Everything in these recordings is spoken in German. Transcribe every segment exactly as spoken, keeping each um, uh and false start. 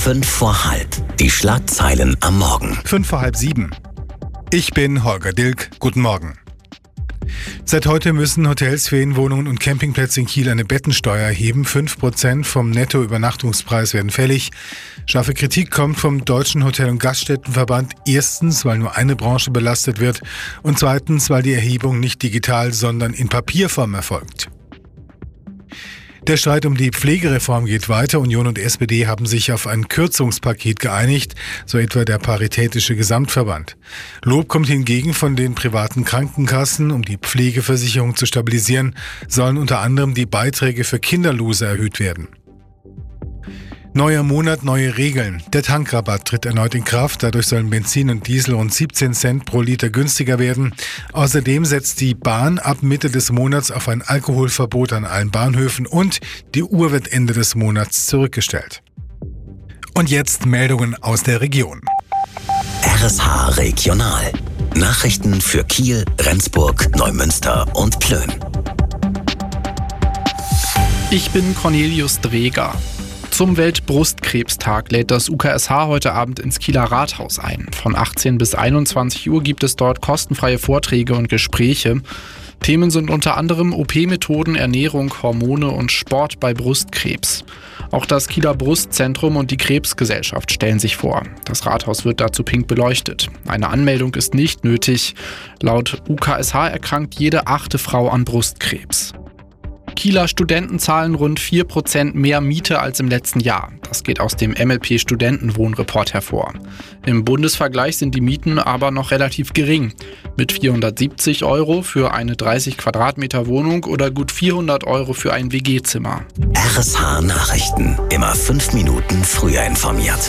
Fünf vor halb. Die Schlagzeilen am Morgen. Fünf vor halb sieben. Ich bin Holger Dilk. Guten Morgen. Seit heute müssen Hotels, Ferienwohnungen und Campingplätze in Kiel eine Bettensteuer erheben. Fünf Prozent vom Nettoübernachtungspreis werden fällig. Scharfe Kritik kommt vom Deutschen Hotel- und Gaststättenverband. Erstens, weil nur eine Branche belastet wird. Und zweitens, weil die Erhebung nicht digital, sondern in Papierform erfolgt. Der Streit um die Pflegereform geht weiter. Union und S P D haben sich auf ein Kürzungspaket geeinigt, so etwa der Paritätische Gesamtverband. Lob kommt hingegen von den privaten Krankenkassen. Um die Pflegeversicherung zu stabilisieren, sollen unter anderem die Beiträge für Kinderlose erhöht werden. Neuer Monat, neue Regeln. Der Tankrabatt tritt erneut in Kraft. Dadurch sollen Benzin und Diesel rund siebzehn Cent pro Liter günstiger werden. Außerdem setzt die Bahn ab Mitte des Monats auf ein Alkoholverbot an allen Bahnhöfen und die Uhr wird Ende des Monats zurückgestellt. Und jetzt Meldungen aus der Region. R S H Regional. Nachrichten für Kiel, Rendsburg, Neumünster und Plön. Ich bin Cornelius Dreger. Zum Weltbrustkrebstag lädt das U K S H heute Abend ins Kieler Rathaus ein. Von achtzehn bis einundzwanzig Uhr gibt es dort kostenfreie Vorträge und Gespräche. Themen sind unter anderem O P-Methoden, Ernährung, Hormone und Sport bei Brustkrebs. Auch das Kieler Brustzentrum und die Krebsgesellschaft stellen sich vor. Das Rathaus wird dazu pink beleuchtet. Eine Anmeldung ist nicht nötig. Laut U K S H erkrankt jede achte Frau an Brustkrebs. Kieler Studenten zahlen rund vier Prozent mehr Miete als im letzten Jahr. Das geht aus dem M L P-Studentenwohnreport hervor. Im Bundesvergleich sind die Mieten aber noch relativ gering. Mit vierhundertsiebzig Euro für eine dreißig Quadratmeter Wohnung oder gut vierhundert Euro für ein W G-Zimmer. R S H Nachrichten. Immer fünf Minuten früher informiert.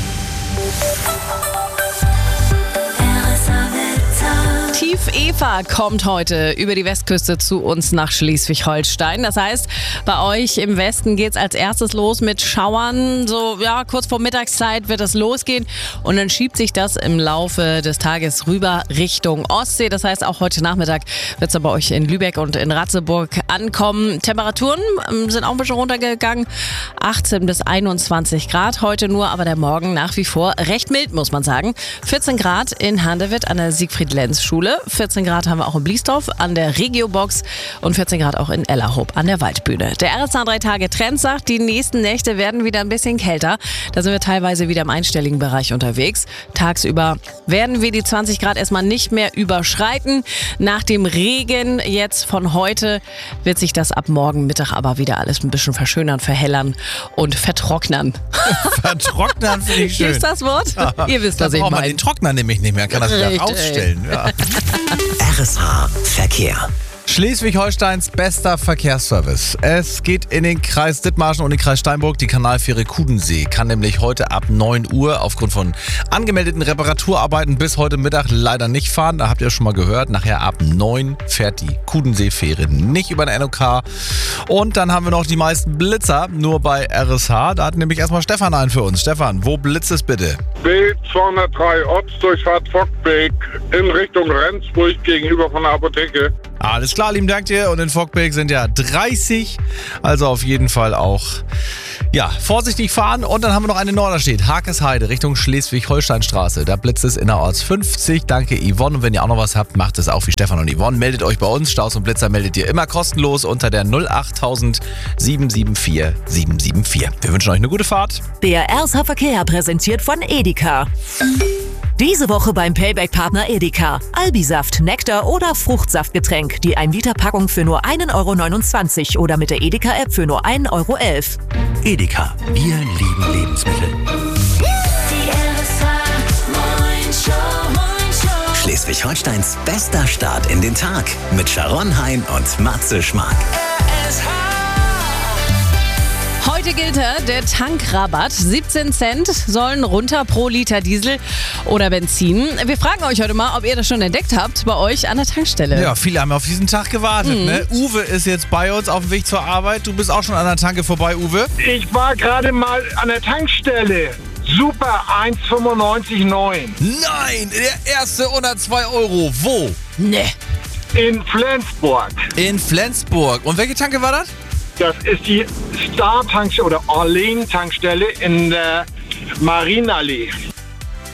Tief Eva kommt heute über die Westküste zu uns nach Schleswig-Holstein. Das heißt, bei euch im Westen geht's als erstes los mit Schauern. So, ja, kurz vor Mittagszeit wird es losgehen und dann schiebt sich das im Laufe des Tages rüber Richtung Ostsee. Das heißt, auch heute Nachmittag wird's bei euch in Lübeck und in Ratzeburg ankommen. Temperaturen sind auch ein bisschen runtergegangen. achtzehn bis einundzwanzig Grad heute nur, aber der Morgen nach wie vor recht mild, muss man sagen. vierzehn Grad in Handewitt an der Siegfried-Lenz-Schule. vierzehn Grad haben wir auch in Bliesdorf an der Regiobox und vierzehn Grad auch in Ellerhoop an der Waldbühne. Der R S H drei Tage Trend sagt, die nächsten Nächte werden wieder ein bisschen kälter. Da sind wir teilweise wieder im einstelligen Bereich unterwegs. Tagsüber werden wir die zwanzig Grad erstmal nicht mehr überschreiten. Nach dem Regen jetzt von heute wird sich das ab morgen Mittag aber wieder alles ein bisschen verschönern, verhellern und vertrocknen. Vertrocknen finde ich schön. Ist das Wort? Ihr wisst, was ich meine. meine. Den Trockner nämlich nicht mehr, kann das wieder rausstellen. Ja. R S H Verkehr. Schleswig-Holsteins bester Verkehrsservice. Es geht in den Kreis Dithmarschen und den Kreis Steinburg. Die Kanalfähre Kudensee kann nämlich heute ab neun Uhr aufgrund von angemeldeten Reparaturarbeiten bis heute Mittag leider nicht fahren. Da habt ihr schon mal gehört. Nachher ab neun fährt die Kudensee-Fähre nicht über den N O K. Und dann haben wir noch die meisten Blitzer nur bei R S H. Da hat nämlich erstmal Stefan einen für uns. Stefan, wo blitzt es bitte? B zweihundertdrei Ortsdurchfahrt Fockbeek in Richtung Rendsburg gegenüber von der Apotheke. Alles klar, lieben Dank dir. Und in Fockbeek sind ja dreißig. Also auf jeden Fall auch, ja, vorsichtig fahren. Und dann haben wir noch eine Norderstedt, Hakesheide, Richtung Schleswig-Holstein-Straße. Da blitzt es innerorts fünfzig. Danke, Yvonne. Und wenn ihr auch noch was habt, macht es auch wie Stefan und Yvonne. Meldet euch bei uns. Staus und Blitzer meldet ihr immer kostenlos unter der null acht tausend sieben sieben vier sieben sieben vier. Wir wünschen euch eine gute Fahrt. Der R S H Verkehr präsentiert von Edeka. Diese Woche beim Payback-Partner Edeka. Albisaft, Nektar oder Fruchtsaftgetränk. Die ein Liter Packung für nur ein Euro neunundzwanzig oder mit der Edeka-App für nur ein Euro elf. Edeka, wir lieben Lebensmittel. Die R S H Schleswig-Holsteins bester Start in den Tag mit Sharon Hein und Matze Schmark. Heute gilt der Tankrabatt. siebzehn Cent sollen runter pro Liter Diesel oder Benzin. Wir fragen euch heute mal, ob ihr das schon entdeckt habt bei euch an der Tankstelle. Ja, viele haben auf diesen Tag gewartet. Mhm. Ne? Uwe ist jetzt bei uns auf dem Weg zur Arbeit. Du bist auch schon an der Tanke vorbei, Uwe. Ich war gerade mal an der Tankstelle. Super, eins fünfundneunzig neun. Nein, der erste unter zwei Euro. Wo? Ne. In Flensburg. In Flensburg. Und welche Tanke war das? Das ist die Star-Tankstelle oder Orlen-Tankstelle in der Marienallee.